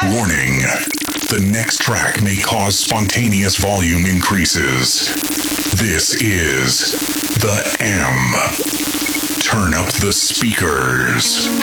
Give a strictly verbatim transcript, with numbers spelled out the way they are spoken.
Warning. The next track may cause spontaneous volume increases. This is the M. Turn up the speakers.